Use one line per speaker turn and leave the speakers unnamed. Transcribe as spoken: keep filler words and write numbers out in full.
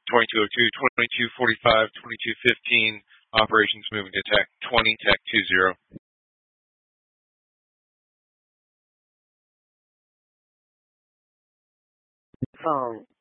twenty-two oh two, twenty-two forty-five, twenty-two fifteen. Operations moving to Tech twenty, Tech two zero.
Phone